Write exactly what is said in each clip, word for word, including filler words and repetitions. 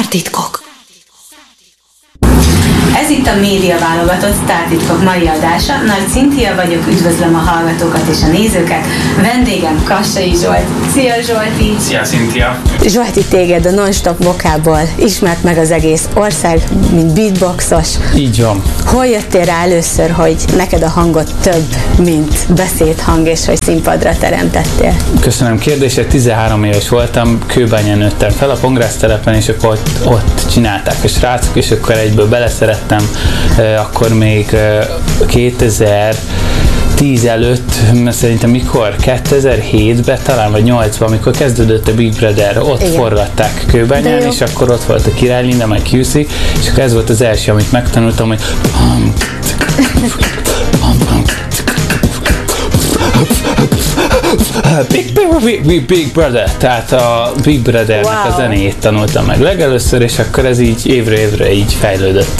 Sztártitkok. Ez itt a média válogatott Sztártitkok mai adása. Nagy Cintia vagyok, üdvözlöm a hallgatókat és a nézőket. Vendégem Kassai Zsolt. Szia Zsolti! Szia Cintia! Zsolti, téged a Non-Stop vokából ismert meg az egész ország, mint beatboxos. Így van. Hol jöttél rá először, hogy neked a hangot több, mint beszédhang, és hogy színpadra teremtettél? Köszönöm kérdését. tizenhárom éves voltam, Kőbányán nőttem fel a Pongrásztelepen, és akkor ott, ott csinálták a srácok, és akkor egyből beleszerettem. Akkor még kétezer-tíz előtt, szerintem mikor? kétezer-hétben talán, vagy nyolcban, amikor kezdődött a Big Brother, ott igen, forgatták Kőbányán, és akkor ott volt a Király Linda, meg Q C, és akkor ez volt az első, amit megtanultam, hogy Big, big, big, big Brother, tehát a Big Brothernek wow. a zenéjét tanultam meg legelőször, és akkor ez így évre évre így fejlődött.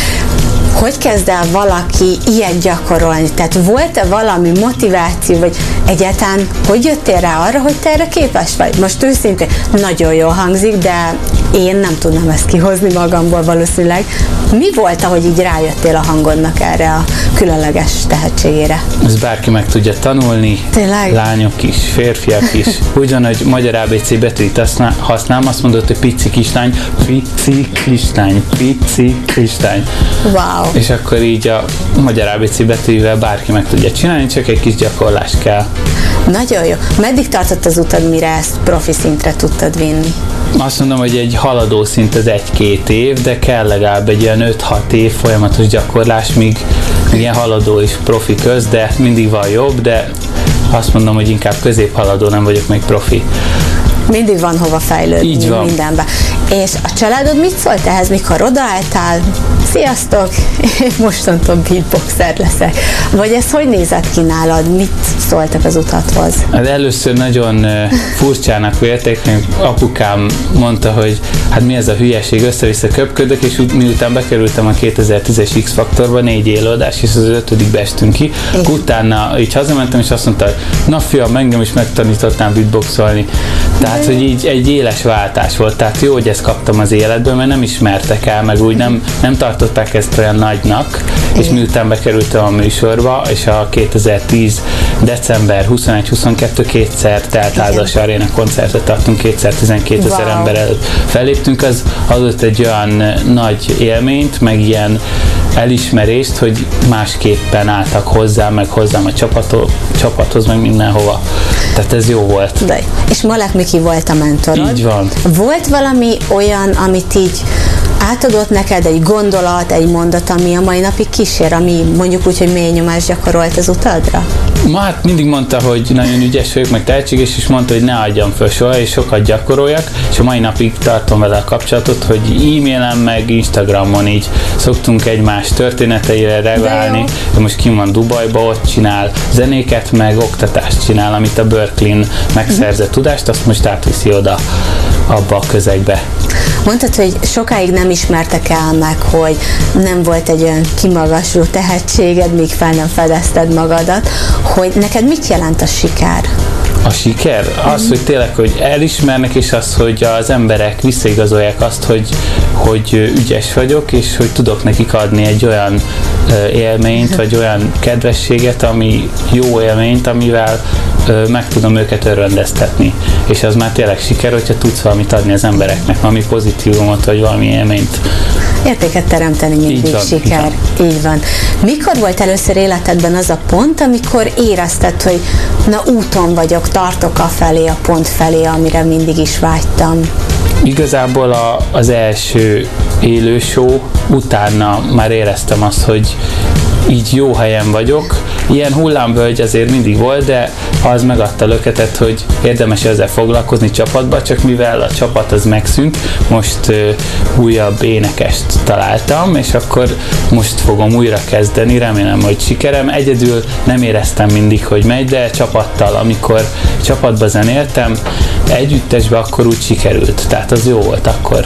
Hogy kezd el valaki ilyet gyakorolni? Tehát volt-e valami motiváció, vagy egyáltalán hogy jöttél rá arra, hogy te erre képes vagy? Most őszintén nagyon jól hangzik, de én nem tudnám ezt kihozni magamból valószínűleg. Mi volt, ahogy így rájöttél a hangodnak erre a különleges tehetségére? Ez bárki meg tudja tanulni. Tényleg? Lányok is, férfiak is. Úgy van, hogy magyar á bé cé betűit használom, azt mondod, hogy pici kislány, pici kislány, pici kislány. Wow. És akkor így a magyar á bé cé betűvel bárki meg tudja csinálni, csak egy kis gyakorlás kell. Nagyon jó. Meddig tartott az utad, mire ezt profi szintre tudtad vinni? Azt mondom, hogy egy haladó szint az egy-két év, de kell legalább egy olyan öt-hat év folyamatos gyakorlás, míg ilyen haladó is profi köz, de mindig van jobb, de azt mondom, hogy inkább középhaladó, nem vagyok még profi. Mindig van hova fejlődni. Így van. Mindenben. És a családod mit szólt ehhez, mikor odaálltál? Sziasztok, én mostantól beatboxer leszek. Vagy ez hogy nézett ki nálad? Mit szóltak az utathoz? Hát először nagyon furcsának vélték, apukám mondta, hogy hát mi ez a hülyeség, össze-vissza köpködök, és miután bekerültem a kétezer-tízes X-faktorba, négy élőadás, és az ötödikbe estünk ki. Utána így hazamentem, és azt mondta, hogy na fiam, engem is megtanítottál beatboxolni. Tehát, hogy így egy éles váltás volt. Tehát jó, hogy ezt kaptam az életből, mert nem ismertek el, meg úgy nem, nem tartották ezt olyan nagynak, és miután bekerültem a műsorba, és a kétezer-tíz december huszonegy-huszonkettő kétszer teltházas aréna koncertet tartunk, kétszer tizenkétezer wow. ember előtt felléptünk, az adott egy olyan nagy élményt, meg ilyen elismerést, hogy másképpen álltak hozzám, meg hozzám a csapathoz, csapathoz, meg mindenhova. Tehát ez jó volt. De. És Malek Miki volt a mentorod. Így van. Volt valami olyan, amit így átadott neked, egy gondolat, egy mondat, ami a mai napig kísér, ami mondjuk úgy, hogy mély nyomást gyakorolt az utadra? Ma hát mindig mondta, hogy nagyon ügyes vagyok, meg tehetséges, és mondta, hogy ne adjam föl soha, és sokat gyakoroljak, és a mai napig tartom vele a kapcsolatot, hogy e-mailen, meg Instagramon így szoktunk egymás történeteire reagálni. De most kim van Dubajba, ott csinál zenéket, meg oktatást csinál, amit a Berkeley-n megszerzett uh-huh. tudást, azt most átviszi oda abba a közegbe. Mondtad, hogy sokáig nem ismertek el meg, hogy nem volt egy olyan kimagasló tehetséged, míg fel nem fedezted magadat, hogy neked mit jelent a siker? A siker? Az, mm. hogy tényleg, hogy elismernek, és az, hogy az emberek visszaigazolják azt, hogy, hogy ügyes vagyok, és hogy tudok nekik adni egy olyan élményt, vagy olyan kedvességet, ami jó élményt, amivel meg tudom őket örvendeztetni. És az már tényleg siker, hogyha tudsz valamit adni az embereknek, valami pozitívumot, vagy valami élményt. Értéket teremteni mindig így van, siker. Így van. Így van. Mikor volt először életedben az a pont, amikor érezted, hogy na úton vagyok, tartok afelé, a pont felé, amire mindig is vágytam? Igazából a, az első élő show utána már éreztem azt, hogy így jó helyen vagyok. Ilyen hullámvölgy azért mindig volt, de az megadta löketet, hogy érdemes ezzel foglalkozni csapatba, csak mivel a csapat az megszűnt, most uh, újabb énekest találtam, és akkor most fogom újra kezdeni, remélem, hogy sikerem. Egyedül nem éreztem mindig, hogy megy, de csapattal, amikor csapatba zenéltem, együttesbe, akkor úgy sikerült. Tehát az jó volt akkor.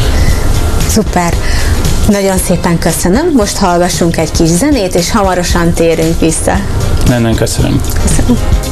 Szuper! Nagyon szépen köszönöm, most hallgassunk egy kis zenét, és hamarosan térünk vissza. Nagyon köszönöm. Köszönöm.